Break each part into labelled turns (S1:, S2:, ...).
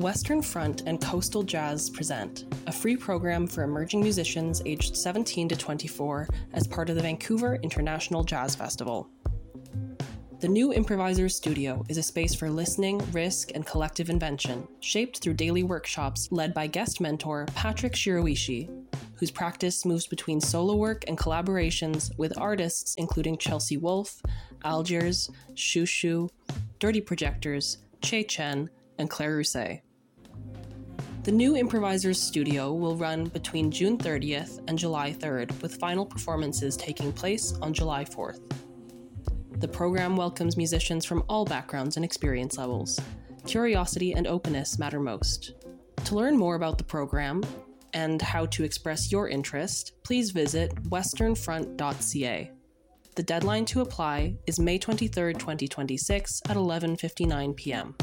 S1: Western Front and Coastal Jazz present a free program for emerging musicians aged 17 to 24 as part of the Vancouver International Jazz Festival. The New Improvisers Studio is a space for listening, risk, and collective invention, shaped through daily workshops led by guest mentor Patrick Shiroishi, whose practice moves between solo work and collaborations with artists including Chelsea Wolfe, Algiers, Shushu, Dirty Projectors, Che Chen, and Claire Rousset. The New Improvisers Studio will run between June 30th and July 3rd, with final performances taking place on July 4th. The program welcomes musicians from all backgrounds and experience levels. Curiosity and openness matter most. To learn more about the program and how to express your interest, please visit westernfront.ca. The deadline to apply is May 23, 2026 at 11:59 p.m.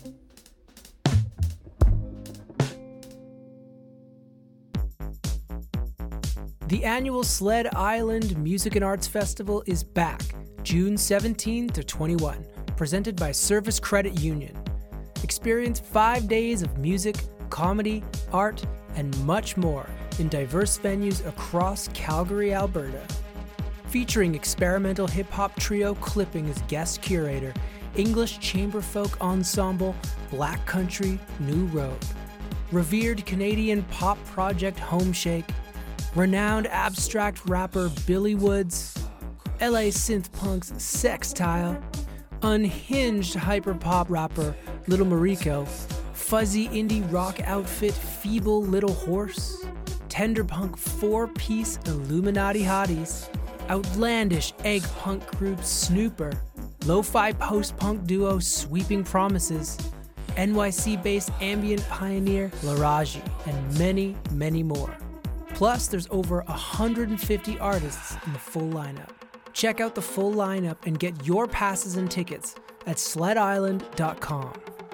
S2: The annual Sled Island Music and Arts Festival is back, June 17 to 21, presented by Service Credit Union. Experience 5 days of music, comedy, art, and much more in diverse venues across Calgary, Alberta. Featuring experimental hip-hop trio Clipping as guest curator, English chamber folk ensemble Black Country New Road, revered Canadian pop project Homeshake, renowned abstract rapper Billy Woods, LA synth punks Sextile, unhinged hyperpop rapper Little Mariko, fuzzy indie rock outfit Feeble Little Horse, tender punk four-piece Illuminati Hotties, outlandish egg punk group Snooper, lo-fi post-punk duo Sweeping Promises, NYC-based ambient pioneer Laraji, and many, many more. Plus, there's over 150 artists in the full lineup. Check out the full lineup and get your passes and tickets at sledisland.com.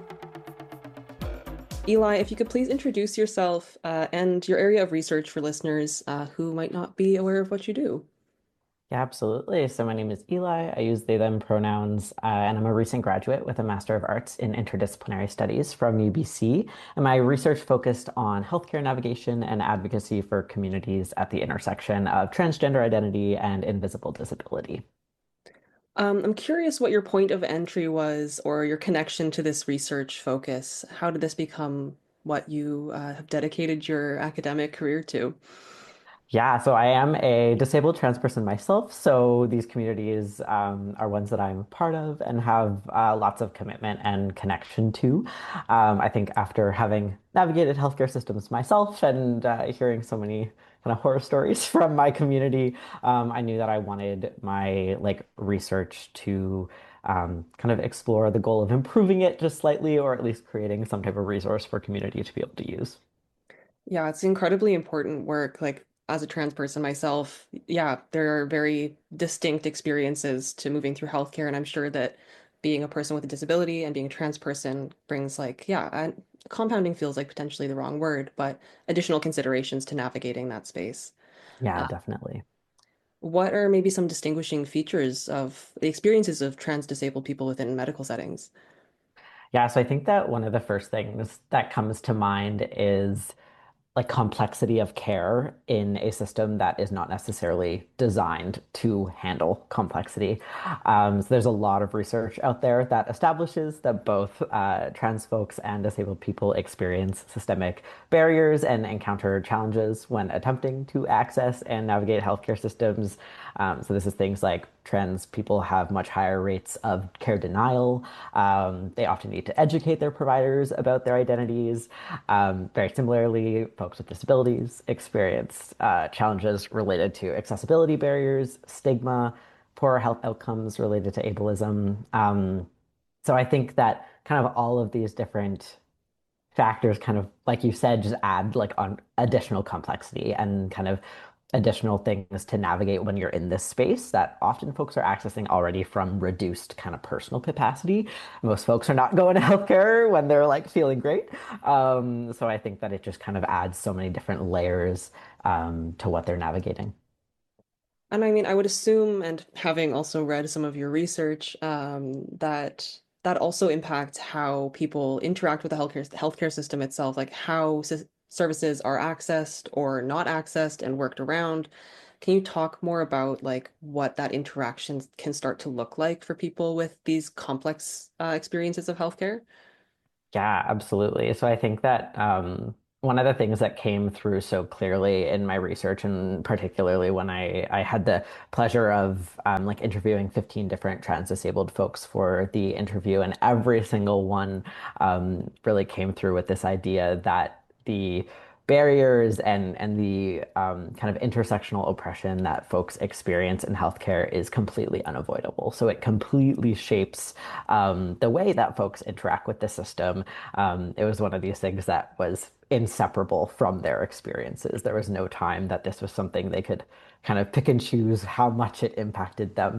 S1: Eli, if you could please introduce yourself and your area of research for listeners who might not be aware of what you do.
S3: Yeah, absolutely. So my name is Eli. I use they, them pronouns, and I'm a recent graduate with a Master of Arts in Interdisciplinary Studies from UBC. And my research focused on healthcare navigation and advocacy for communities at the intersection of transgender identity and invisible disability.
S1: I'm curious what your point of entry was or your connection to this research focus. How did this become what you have dedicated your academic career to?
S3: Yeah, so I am a disabled trans person myself. So these communities are ones that I'm part of and have lots of commitment and connection to. I think after having navigated healthcare systems myself and hearing so many kind of horror stories from my community, I knew that I wanted my research to kind of explore the goal of improving it just slightly, or at least creating some type of resource for community to be able to use.
S1: Yeah, it's incredibly important work. As a trans person myself, yeah, there are very distinct experiences to moving through healthcare. And I'm sure that being a person with a disability and being a trans person brings compounding feels like potentially the wrong word, but additional considerations to navigating that space.
S3: Yeah,
S1: Uh,
S3: definitely.
S1: what are maybe some distinguishing features of the experiences of trans disabled people within medical settings?
S3: Yeah, so I think that one of the first things that comes to mind is complexity of care in a system that is not necessarily designed to handle complexity. So there's a lot of research out there that establishes that both trans folks and disabled people experience systemic barriers and encounter challenges when attempting to access and navigate healthcare systems. So this is things like trans people have much higher rates of care denial. They often need to educate their providers about their identities. Very similarly, folks with disabilities experience challenges related to accessibility barriers, stigma, poor health outcomes related to ableism. So I think that kind of all of these different factors kind of, like you said, just add on additional complexity and kind of additional things to navigate when you're in this space that often folks are accessing already from reduced kind of personal capacity. Most folks are not going to healthcare when they're feeling great. So I think that it just kind of adds so many different layers to what they're navigating.
S1: And I mean, I would assume, and having also read some of your research, that that also impacts how people interact with the healthcare system itself, like how services are accessed or not accessed and worked around. Can you talk more about like what that interaction can start to look like for people with these complex experiences of healthcare?
S3: Yeah, absolutely. So I think that one of the things that came through so clearly in my research, and particularly when I had the pleasure of like interviewing 15 different trans disabled folks for the interview, and every single one really came through with this idea that the barriers and the kind of intersectional oppression that folks experience in healthcare is completely unavoidable. So it completely shapes the way that folks interact with the system. It was one of these things that was inseparable from their experiences. There was no time that this was something they could kind of pick and choose how much it impacted them.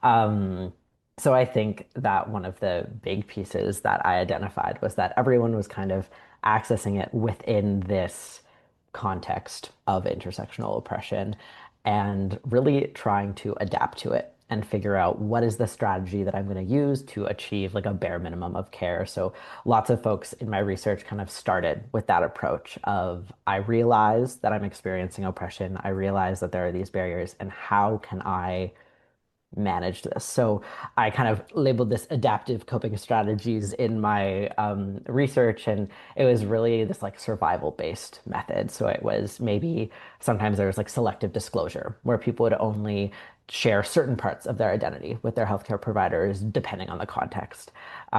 S3: So I think that one of the big pieces that I identified was that everyone was kind of accessing it within this context of intersectional oppression and really trying to adapt to it and figure out what is the strategy that I'm going to use to achieve like a bare minimum of care. So lots of folks in my research kind of started with that approach of I realize that I'm experiencing oppression. I realize that there are these barriers, and how can I manage this? So I kind of labeled this adaptive coping strategies in my research, and it was really this like survival based method. So it was maybe sometimes there was like selective disclosure where people would only share certain parts of their identity with their healthcare providers, depending on the context.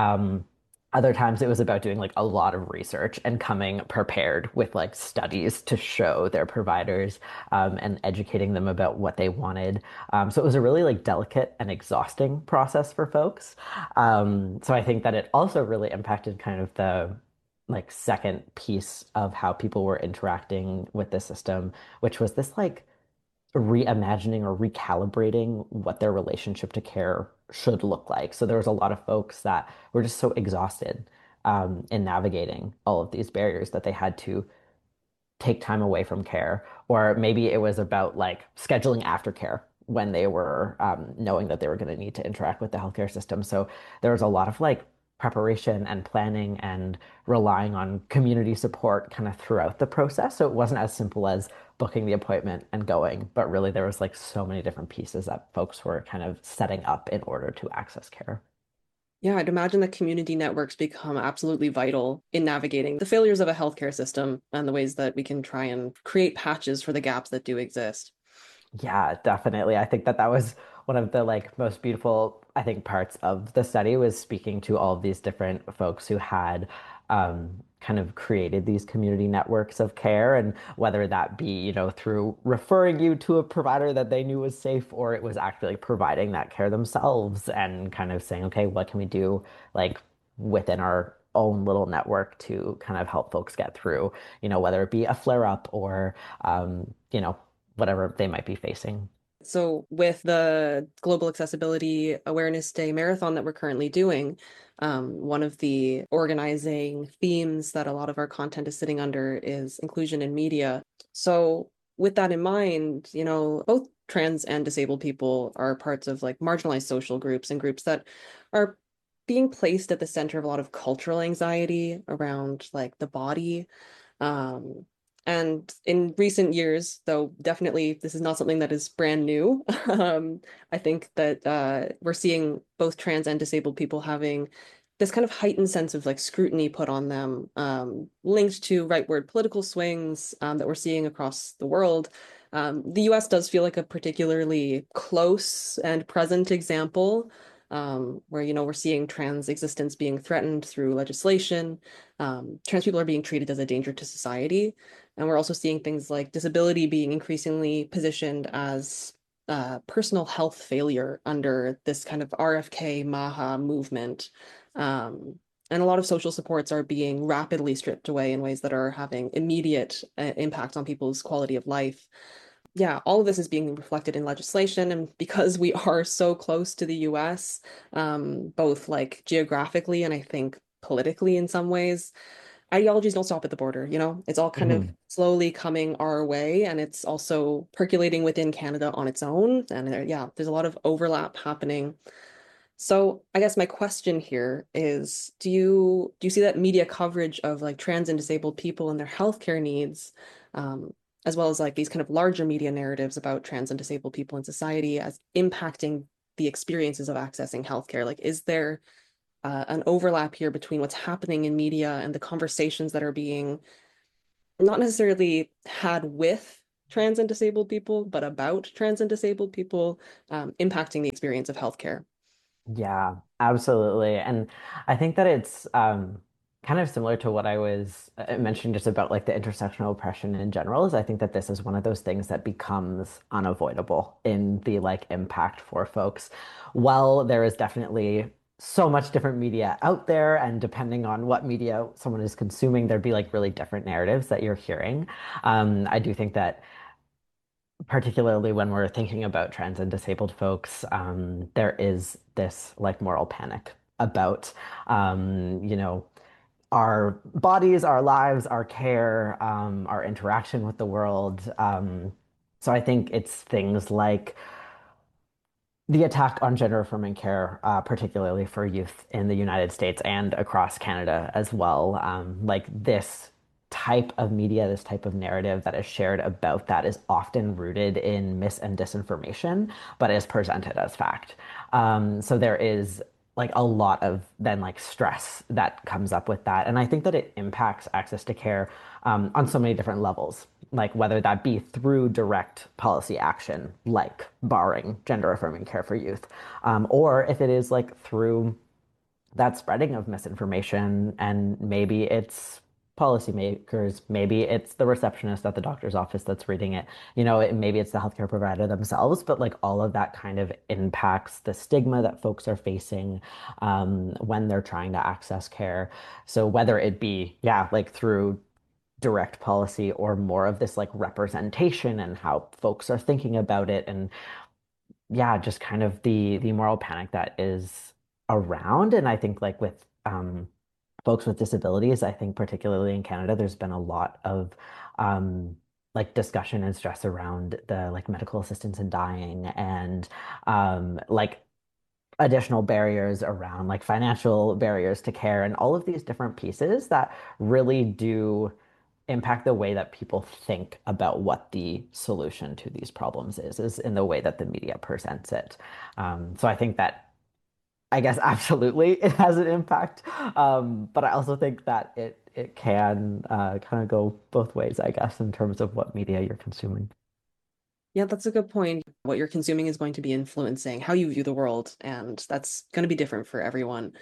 S3: Other times it was about doing like a lot of research and coming prepared with like studies to show their providers and educating them about what they wanted. So it was a really like delicate and exhausting process for folks. So I think that it also really impacted kind of the like second piece of how people were interacting with the system, which was this like reimagining or recalibrating what their relationship to care should look like. So there was a lot of folks that were just so exhausted in navigating all of these barriers that they had to take time away from care, or maybe it was about like scheduling aftercare when they were knowing that they were going to need to interact with the healthcare system. So there was a lot of like preparation and planning and relying on community support kind of throughout the process. So it wasn't as simple as booking the appointment and going, but really there was like so many different pieces that folks were kind of setting up in order to access care.
S1: Yeah, I'd imagine that community networks become absolutely vital in navigating the failures of a healthcare system and the ways that we can try and create patches for the gaps that do exist.
S3: Yeah, definitely. I think that that was one of the like most beautiful, I think, parts of the study was speaking to all of these different folks who had kind of created these community networks of care, and whether that be, you know, through referring you to a provider that they knew was safe, or it was actually providing that care themselves and kind of saying, okay, what can we do like within our own little network to kind of help folks get through, you know, whether it be a flare up or you know, whatever they might be facing.
S1: So, with the Global Accessibility Awareness Day marathon that we're currently doing, one of the organizing themes that a lot of our content is sitting under is inclusion in media. So, with that in mind, you know, both trans and disabled people are parts of like marginalized social groups and groups that are being placed at the center of a lot of cultural anxiety around like the body. Um, and in recent years, though definitely this is not something that is brand new, I think that we're seeing both trans and disabled people having this kind of heightened sense of like scrutiny put on them, linked to rightward political swings that we're seeing across the world. The US does feel like a particularly close and present example, where, you know, we're seeing trans existence being threatened through legislation. Trans people are being treated as a danger to society. And we're also seeing things like disability being increasingly positioned as personal health failure under this kind of RFK MAHA movement. And a lot of social supports are being rapidly stripped away in ways that are having immediate impact on people's quality of life. Yeah, all of this is being reflected in legislation. And because we are so close to the US, both like geographically and I think politically in some ways, ideologies don't stop at the border, you know? It's all kind of
S3: Mhm.
S1: slowly coming our way, and it's also percolating within Canada on its own. And yeah, there's a lot of overlap happening. So I guess my question here is, do you see that media coverage of like trans and disabled people and their healthcare needs, um, as well as like these kind of larger media narratives about trans and disabled people in society as impacting the experiences of accessing healthcare? Like, is there an overlap here between what's happening in media and the conversations that are being not necessarily had with trans and disabled people, but about trans and disabled people, impacting the experience of healthcare?
S3: Yeah, absolutely. And I think that it's kind of similar to what I was mentioning just about like the intersectional oppression in general, is I think that this is one of those things that becomes unavoidable in the like impact for folks. While there is definitely so much different media out there, and depending on what media someone is consuming, there'd be like really different narratives that you're hearing. I do think that particularly when we're thinking about trans and disabled folks, there is this like moral panic about, you know, our bodies, our lives, our care, our interaction with the world. So I think it's things like the attack on gender affirming care, particularly for youth in the United States and across Canada as well. Like this type of media, this type of narrative that is shared about that is often rooted in mis and disinformation, but is presented as fact. So there is like a lot of then like stress that comes up with that. And I think that it impacts access to care on so many different levels, like whether that be through direct policy action, like barring gender affirming care for youth, or if it is like through that spreading of misinformation, and maybe it's policymakers, maybe it's the receptionist at the doctor's office that's reading it, maybe it's the healthcare provider themselves, but like all of that kind of impacts the stigma that folks are facing when they're trying to access care. So whether it be, yeah, like through direct policy or more of this like representation and how folks are thinking about it, and yeah, just kind of the moral panic that is around. And I think like with folks with disabilities, I think particularly in Canada, there's been a lot of like discussion and stress around the like medical assistance in dying, and like additional barriers around like financial barriers to care, and all of these different pieces that really do impact the way that people think about what the solution to these problems is in the way that the media presents it. So I think that, I guess, absolutely it has an impact. But I also think that it can kind of go both ways, I guess, in terms of what media you're consuming.
S1: Yeah, that's a good point. What you're consuming is going to be influencing how you view the world, and that's going to be different for everyone.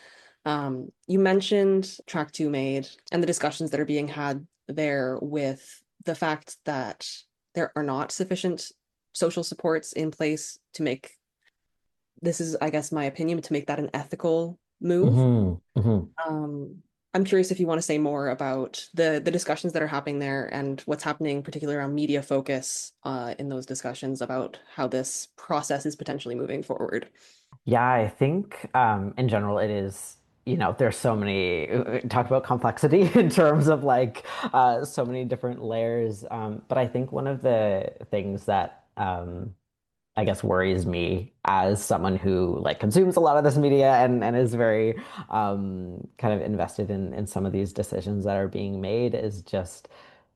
S1: You mentioned Track 2 Made and the discussions that are being had there with the fact that there are not sufficient social supports in place to make this is, I guess, my opinion, to make that an ethical move.
S3: Hmm. Hmm.
S1: Um, I'm curious if you want to say more about the discussions that are happening there and what's happening, particularly around media focus in those discussions about how this process is potentially moving forward.
S3: Yeah, I think in general it is, there's so many, talk about complexity in terms of like so many different layers. But I think one of the things that I guess worries me as someone who like consumes a lot of this media and is very kind of invested in some of these decisions that are being made, is just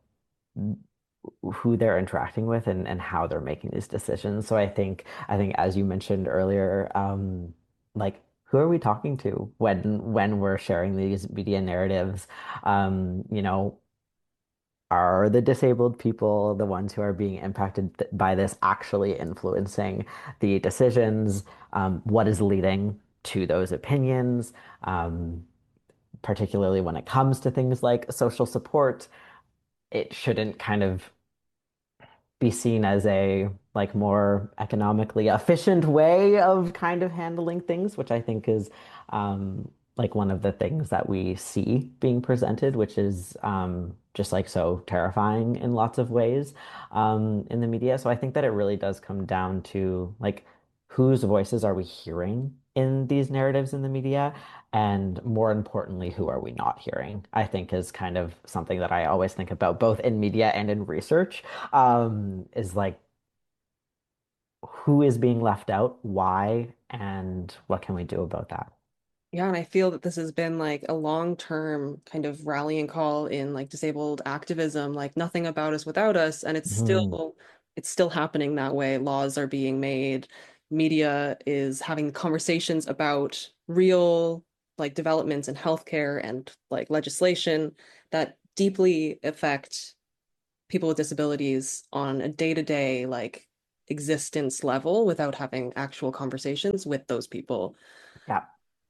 S3: who they're interacting with and how they're making these decisions. So I think as you mentioned earlier, like who are we talking to when we're sharing these media narratives? You know, are the disabled people the ones who are being impacted by this actually influencing the decisions? What is leading to those opinions? Particularly when it comes to things like social support, it shouldn't kind of be seen as a like more economically efficient way of kind of handling things, which I think is like one of the things that we see being presented, which is just like so terrifying in lots of ways in the media. So I think that it really does come down to like whose voices are we hearing in these narratives in the media? And more importantly, who are we not hearing? I think is kind of something that I always think about both in media and in research, is like who is being left out, why, and what can we do about that?
S1: Yeah, and I feel that this has been like a long-term kind of rallying call in like disabled activism, like nothing about us without us, and
S3: Mhm.
S1: it's still happening that way. Laws are being made, media is having conversations about real like developments in healthcare and like legislation that deeply affect people with disabilities on a day-to-day like existence level without having actual conversations with those people.
S3: Yeah.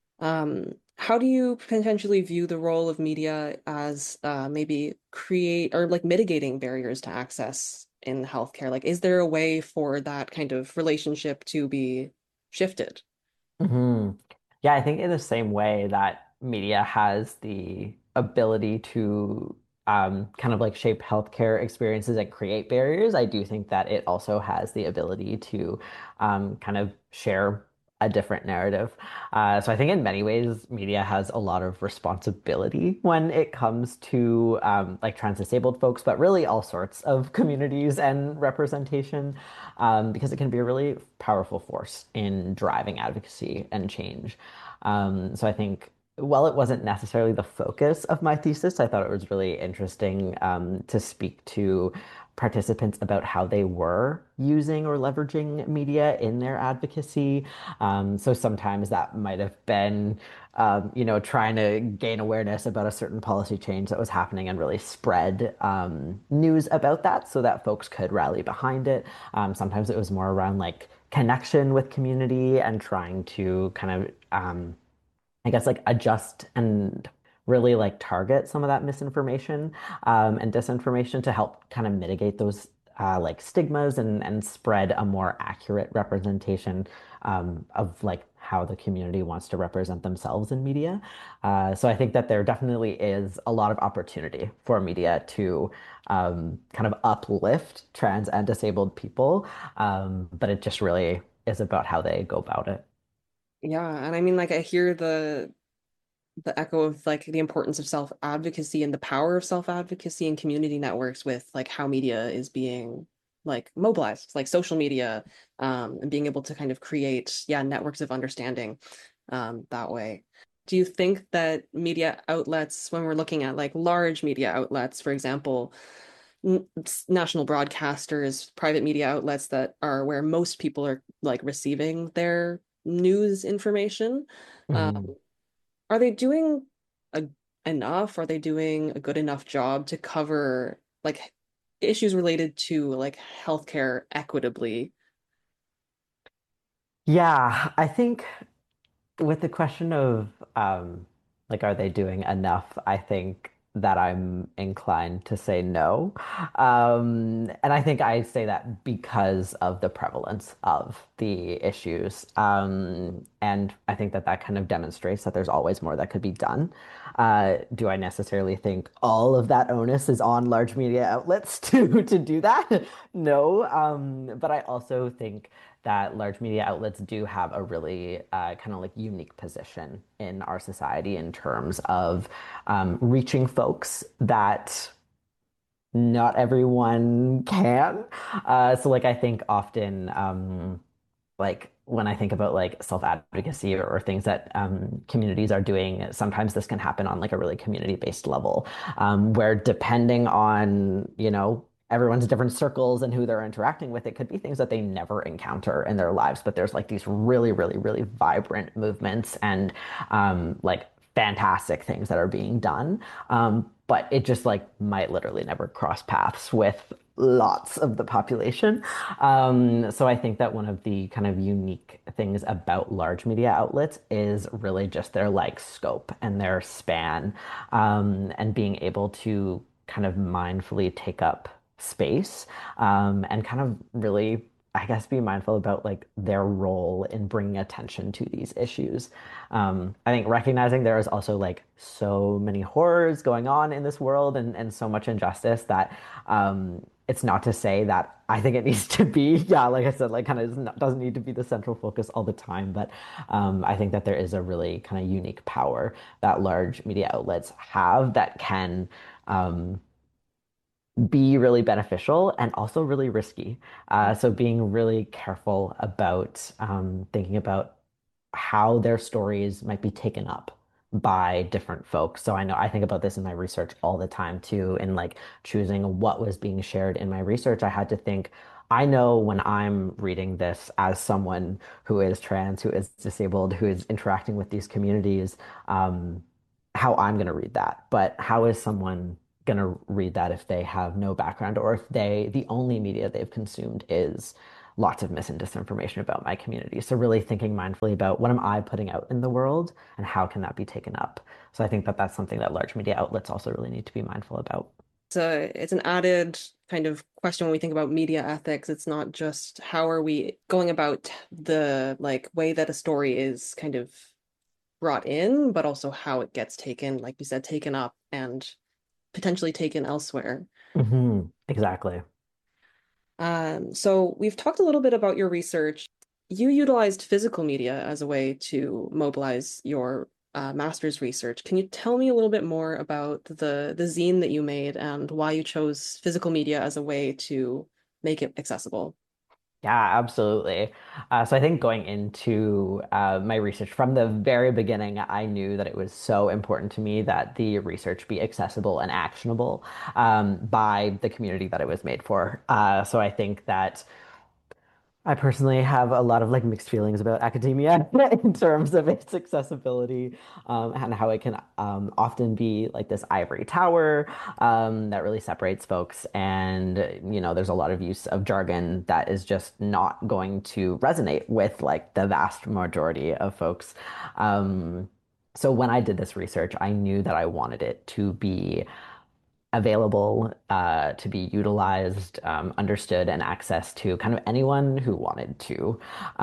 S1: How do you potentially view the role of media as maybe create or like mitigating barriers to access in healthcare? Like, is there a way for that kind of relationship to be shifted?
S3: hmm Yeah, I think in the same way that media has the ability to kind of like shape healthcare experiences and create barriers, I do think that it also has the ability to kind of share a different narrative. So I think in many ways, media has a lot of responsibility when it comes to like trans disabled folks, but really all sorts of communities and representation because it can be a really powerful force in driving advocacy and change. So I think while it wasn't necessarily the focus of my thesis, I thought it was really interesting to speak to participants about how they were using or leveraging media in their advocacy. So sometimes that might have been, trying to gain awareness about a certain policy change that was happening and really spread news about that so that folks could rally behind it. Sometimes it was more around like connection with community and trying to kind of I guess like adjust and really like target some of that misinformation and disinformation to help kind of mitigate those like stigmas and spread a more accurate representation of like how the community wants to represent themselves in media. So I think that there definitely is a lot of opportunity for media to kind of uplift trans and disabled people, but it just really is about how they go about it.
S1: Yeah, and I mean, like I hear the echo of like the importance of self-advocacy and the power of self-advocacy and community networks with like how media is being like mobilized, like social media, and being able to kind of create, yeah, networks of understanding that way. Do you think that media outlets, when we're looking at like large media outlets, for example, national broadcasters, private media outlets that are where most people are like receiving their news information,
S3: Mhm.
S1: are they doing a, enough? Are they doing a good enough job to cover like issues related to like healthcare equitably?
S3: Yeah, I think with the question of like are they doing enough, I think that I'm inclined to say no. And I think I say that because of the prevalence of the issues. And I think that that kind of demonstrates that there's always more that could be done. Do I necessarily think all of that onus is on large media outlets to do that? No. But I also think that large media outlets do have a really kind of like unique position in our society in terms of reaching folks that not everyone can. So like I think often like when I think about like self-advocacy or things that communities are doing, sometimes this can happen on like a really community-based level, where depending on, everyone's different circles and who they're interacting with, it could be things that they never encounter in their lives, but there's like these really, really, really vibrant movements and like fantastic things that are being done. But it just like might literally never cross paths with lots of the population. So I think that one of the kind of unique things about large media outlets is really just their like scope and their span, and being able to kind of mindfully take up space, and kind of really, I guess, be mindful about like their role in bringing attention to these issues. I think recognizing there is also like so many horrors going on in this world and so much injustice that it's not to say that I think it needs to be, yeah, like I said, like kind of doesn't need to be the central focus all the time. But I think that there is a really kind of unique power that large media outlets have that can be really beneficial and also really risky. So being really careful about thinking about how their stories might be taken up by different folks. So I think about this in my research all the time too, in like choosing what was being shared in my research. I had to think, I know when I'm reading this as someone who is trans, who is disabled, who is interacting with these communities, um, how I'm going to read that. But how is someone going to read that if they have no background or if the only media they've consumed is lots of mis and disinformation about my community. So really thinking mindfully about what am I putting out in the world and how can that be taken up. So I think that that's something that large media outlets also really need to be mindful about.
S1: It's an added kind of question when we think about media ethics. It's not just how are we going about the like way that a story is kind of brought in, but also how it gets taken, like you said, taken up and potentially taken elsewhere.
S3: Exactly.
S1: So we've talked a little bit about your research. You utilized physical media as a way to mobilize your master's research. Can you tell me a little bit more about the zine that you made and why you chose physical media as a way to make it accessible?
S3: Yeah, absolutely. So I think going into my research from the very beginning, I knew that it was so important to me that the research be accessible and actionable by the community that it was made for. So I think that I personally have a lot of like mixed feelings about academia in terms of its accessibility and how it can often be like this ivory tower that really separates folks. And, there's a lot of use of jargon that is just not going to resonate with like the vast majority of folks. So when I did this research, I knew that I wanted it to be available to be utilized, understood, and accessed to kind of anyone who wanted to.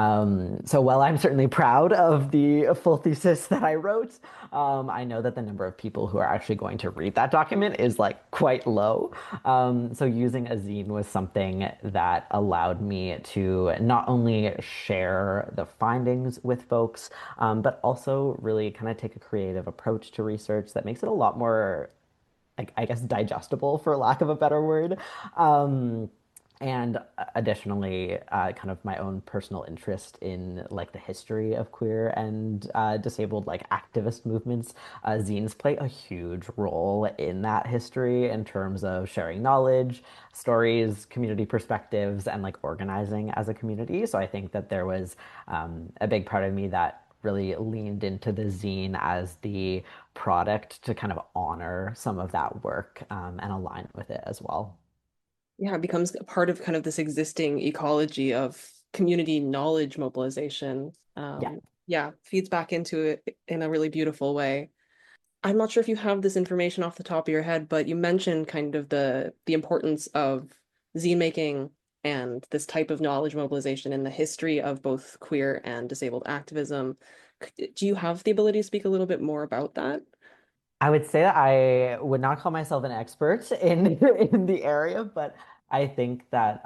S3: So while I'm certainly proud of the full thesis that I wrote, I know that the number of people who are actually going to read that document is like quite low. So using a zine was something that allowed me to not only share the findings with folks, but also really kind of take a creative approach to research that makes it a lot more I guess digestible for lack of a better word. Um, and additionally, kind of my own personal interest in like the history of queer and disabled like activist movements. Zines play a huge role in that history in terms of sharing knowledge, stories, community perspectives, and like organizing as a community. So I think that there was a big part of me that really leaned into the zine as the product to kind of honor some of that work and align with it as well.
S1: Yeah, it becomes a part of kind of this existing ecology of community knowledge mobilization.
S3: Yeah.
S1: Yeah, feeds back into it in a really beautiful way. I'm not sure if you have this information off the top of your head, but you mentioned kind of the importance of zine making and this type of knowledge mobilization in the history of both queer and disabled activism. Do you have the ability to speak a little bit more about that?
S3: I would say that I would not call myself an expert in in the area, but I think that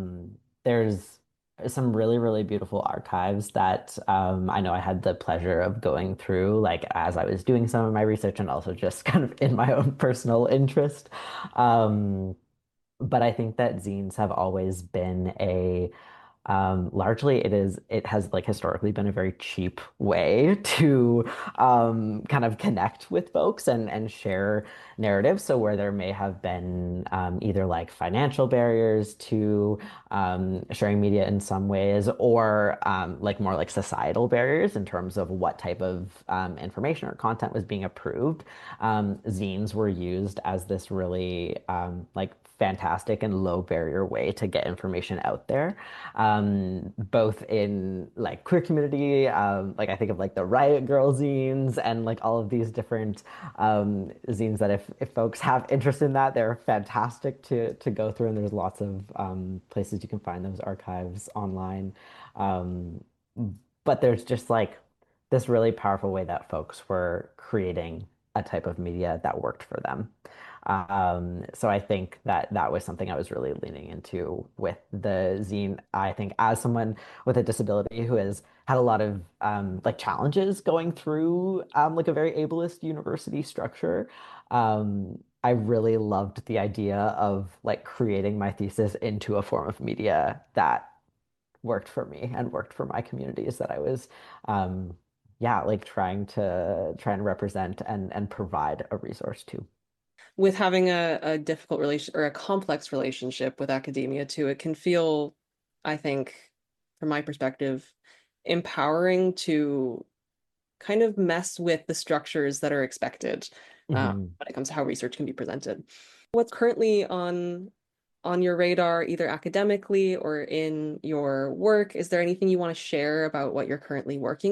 S3: there's some really, really beautiful archives that I know I had the pleasure of going through, like as I was doing some of my research and also just kind of in my own personal interest. Um, but I think that zines have always been a largely it has like historically been a very cheap way to kind of connect with folks and share narratives. So where there may have been either like financial barriers to sharing media in some ways, or like more like societal barriers in terms of what type of information or content was being approved, zines were used as this really like fantastic and low barrier way to get information out there, both in like queer community, like I think of like the Riot Girl zines and like all of these different zines that if folks have interest in that, they're fantastic to go through, and there's lots of places you can find those archives online. Um, but there's just like this really powerful way that folks were creating a type of media that worked for them. So I think that that was something I was really leaning into with the zine. I think as someone with a disability who has had a lot of like challenges going through like a very ableist university structure, I really loved the idea of like creating my thesis into a form of media that worked for me and worked for my communities that I was yeah, like trying to represent and provide a resource to.
S1: With having a difficult relation or a complex relationship with academia too, it can feel, I think, from my perspective, empowering to kind of mess with the structures that are expected
S3: Mhm.
S1: when it comes to how research can be presented. What's currently on your radar, either academically or in your work? Is there anything you want to share about what you're currently working